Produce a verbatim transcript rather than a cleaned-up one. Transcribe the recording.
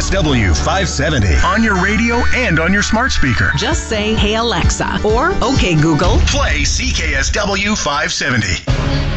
S W five seventy on your radio and on your smart speaker. Just say, "Hey Alexa," or "Okay Google, play C K S W five seventy.